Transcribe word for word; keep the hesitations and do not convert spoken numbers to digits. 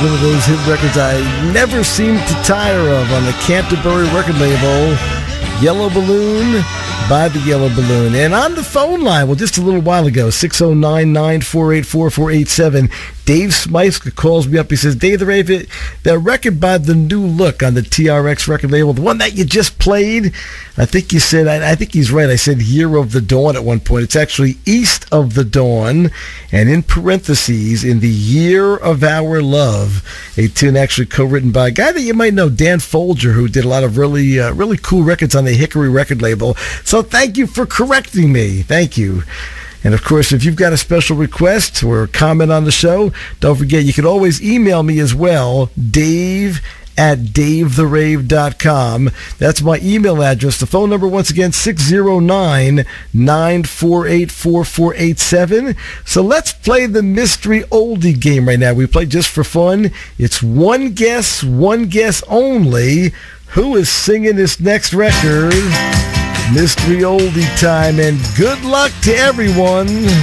one of those hit records I never seem to tire of on the Canterbury record label, Yellow Balloon by the Yellow Balloon. And on the phone line, well, just a little while ago, six oh nine, nine four eight, four four eight seven, Dave Smyska calls me up. He says, Dave the Rave, that record by The New Look on the T R X record label, the one that you just played, I think you said, I, I think he's right, I said Year of the Dawn at one point. It's actually East of the Dawn, and in parentheses, in the Year of Our Love, a tune actually co-written by a guy that you might know, Dan Folger, who did a lot of really, uh, really cool records on the Hickory record label. So thank you for correcting me. Thank you. And, of course, if you've got a special request or comment on the show, don't forget you can always email me as well, Dave at dave the rave dot com. That's my email address. The phone number, once again, six oh nine, nine four eight, four four eight seven. So let's play the mystery oldie game right now. We play just for fun. It's one guess, one guess only. Who is singing this next record? Mystery oldie time, and good luck to everyone.